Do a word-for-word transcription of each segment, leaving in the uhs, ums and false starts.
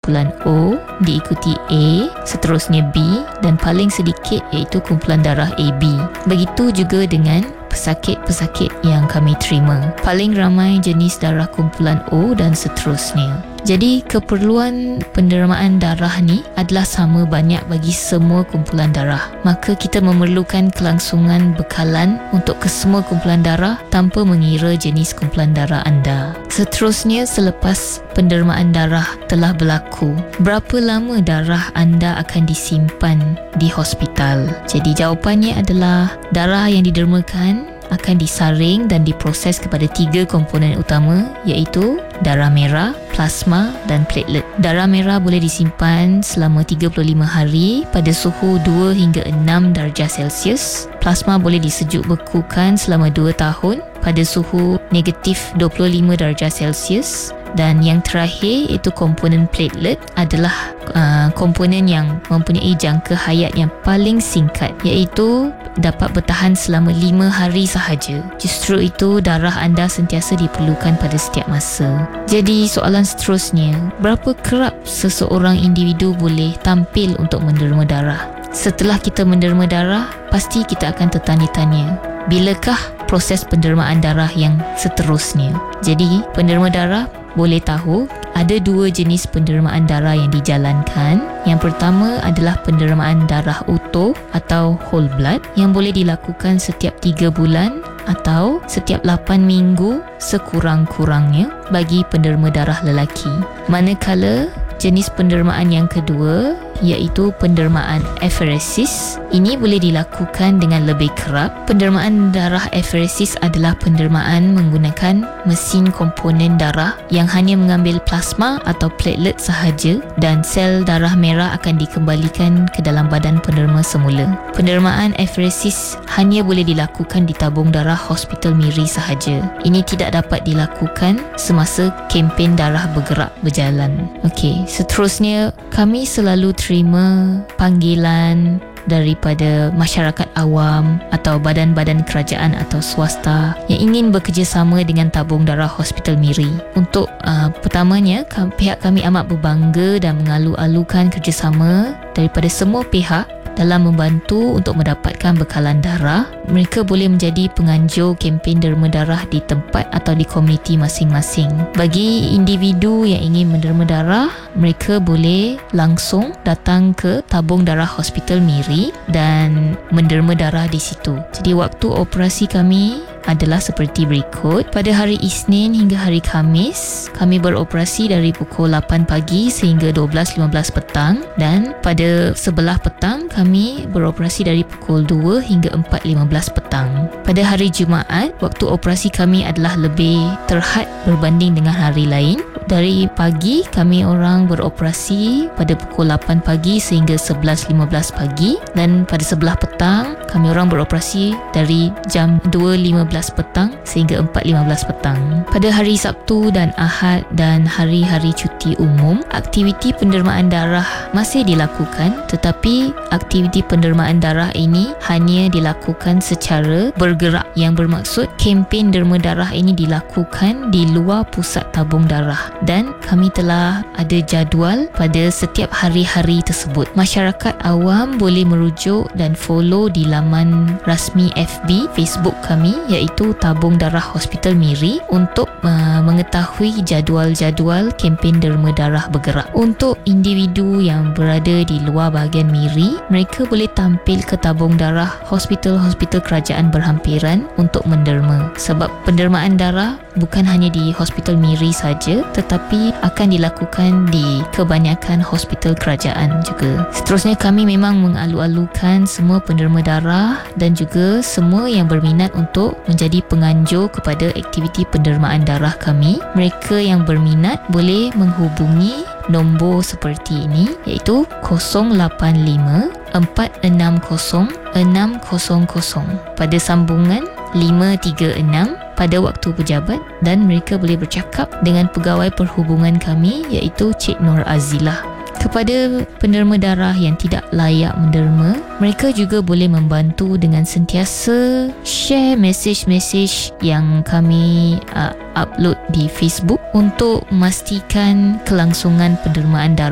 kumpulan O, diikuti A, seterusnya B dan paling sedikit iaitu kumpulan darah A B. Begitu juga dengan pesakit-pesakit yang kami terima. Paling ramai jenis darah kumpulan O dan seterusnya. Jadi keperluan pendermaan darah ni adalah sama banyak bagi semua kumpulan darah. Maka kita memerlukan kelangsungan bekalan untuk kesemua kumpulan darah tanpa mengira jenis kumpulan darah anda. Seterusnya, selepas pendermaan darah telah berlaku, berapa lama darah anda akan disimpan di hospital? Jadi jawapannya adalah darah yang didermakan akan disaring dan diproses kepada tiga komponen utama, iaitu darah merah, plasma dan platelet. Darah merah boleh disimpan selama tiga puluh lima hari pada suhu dua hingga enam darjah Celsius. Plasma boleh disejuk bekukan selama dua tahun pada suhu negatif dua puluh lima darjah Celsius. Dan yang terakhir iaitu komponen platelet adalah uh, komponen yang mempunyai jangka hayat yang paling singkat, iaitu dapat bertahan selama lima hari sahaja. Justru itu darah anda sentiasa diperlukan pada setiap masa. Jadi soalan seterusnya, berapa kerap seseorang individu boleh tampil untuk menderma darah? Setelah kita menderma darah, pasti kita akan tertanya-tanya, bilakah proses pendermaan darah yang seterusnya? Jadi penderma darah boleh tahu ada dua jenis pendermaan darah yang dijalankan. Yang pertama adalah pendermaan darah utuh atau whole blood yang boleh dilakukan setiap tiga bulan atau setiap lapan minggu sekurang-kurangnya bagi penderma darah lelaki. Manakala jenis pendermaan yang kedua iaitu pendermaan aferesis, ini boleh dilakukan dengan lebih kerap. Pendermaan darah aferesis adalah pendermaan menggunakan mesin komponen darah yang hanya mengambil plasma atau platelet sahaja dan sel darah merah akan dikembalikan ke dalam badan penderma semula. Pendermaan aferesis hanya boleh dilakukan di tabung darah Hospital Miri sahaja. Ini tidak dapat dilakukan semasa kempen darah bergerak berjalan. Okey, seterusnya kami selalu terima panggilan daripada masyarakat awam atau badan-badan kerajaan atau swasta yang ingin bekerjasama dengan tabung darah Hospital Miri. Untuk uh, pertamanya, pihak kami amat berbangga dan mengalu-alukan kerjasama daripada semua pihak dalam membantu untuk mendapatkan bekalan darah. Mereka boleh menjadi penganjur kempen derma darah di tempat atau di komuniti masing-masing. Bagi individu yang ingin menderma darah, mereka boleh langsung datang ke tabung darah Hospital Miri dan menderma darah di situ. Jadi waktu operasi kami adalah seperti berikut. Pada hari Isnin hingga hari Khamis, kami beroperasi dari pukul lapan pagi sehingga dua belas lima belas petang, dan pada sebelah petang kami beroperasi dari pukul dua hingga empat lima belas petang. Pada hari Jumaat, waktu operasi kami adalah lebih terhad berbanding dengan hari lain. Dari pagi, kami orang beroperasi pada pukul lapan pagi sehingga sebelas lima belas pagi, dan pada sebelah petang, kami orang beroperasi dari jam dua lima belas petang sehingga empat lima belas petang. Pada hari Sabtu dan Ahad dan hari-hari cuti umum, aktiviti pendermaan darah masih dilakukan, tetapi aktiviti pendermaan darah ini hanya dilakukan secara bergerak, yang bermaksud kempen derma darah ini dilakukan di luar pusat tabung darah, dan kami telah ada jadual pada setiap hari-hari tersebut. Masyarakat awam boleh merujuk dan follow di laman rasmi F B Facebook kami, iaitu Tabung Darah Hospital Miri, untuk uh, mengetahui jadual-jadual kempen derma darah bergerak. Untuk individu yang berada di luar bahagian Miri, mereka boleh tampil ke tabung darah hospital-hospital kerajaan berhampiran untuk menderma, sebab pendermaan darah bukan hanya di Hospital Miri saja, tetapi akan dilakukan di kebanyakan hospital kerajaan juga. Seterusnya, kami memang mengalu-alukan semua penderma darah dan juga semua yang berminat untuk menjadi penganjur kepada aktiviti pendermaan darah kami. Mereka yang berminat boleh menghubungi nombor seperti ini, iaitu kosong lapan lima empat enam kosong enam kosong kosong pada sambungan lima tiga enam pada waktu pejabat, dan mereka boleh bercakap dengan pegawai perhubungan kami, iaitu Cik Nur Azilah. Kepada penderma darah yang tidak layak menderma, mereka juga boleh membantu dengan sentiasa share mesej-mesej yang kami uh, upload di Facebook untuk memastikan kelangsungan pendermaan darah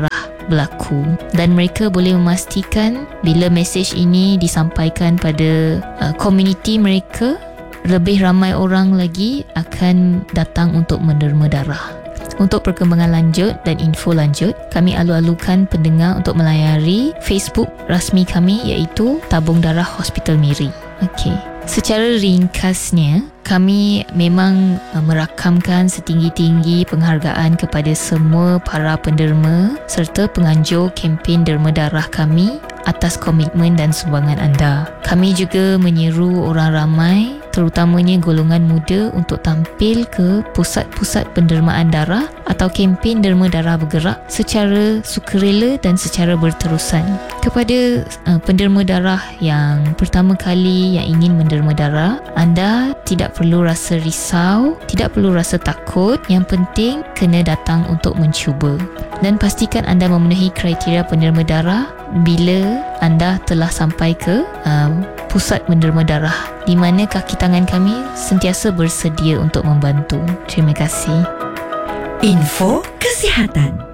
berlaku, dan mereka boleh memastikan bila mesej ini disampaikan pada uh, komuniti mereka, lebih ramai orang lagi akan datang untuk menderma darah. Untuk perkembangan lanjut dan info lanjut, kami alu-alukan pendengar untuk melayari Facebook rasmi kami iaitu Tabung Darah Hospital Miri. Okey. Secara ringkasnya, kami memang uh, merakamkan setinggi-tinggi penghargaan kepada semua para penderma serta penganjur kempen derma darah kami atas komitmen dan sumbangan anda. Kami juga menyeru orang ramai, terutamanya golongan muda, untuk tampil ke pusat-pusat pendermaan darah atau kempen derma darah bergerak secara sukarela dan secara berterusan. Kepada uh, penderma darah yang pertama kali yang ingin menderma darah, anda tidak perlu rasa risau, tidak perlu rasa takut. Yang penting kena datang untuk mencuba, dan pastikan anda memenuhi kriteria penderma darah bila anda telah sampai ke uh, pusat menderma darah, di mana kaki tangan kami sentiasa bersedia untuk membantu. Terima kasih. Info Kesihatan.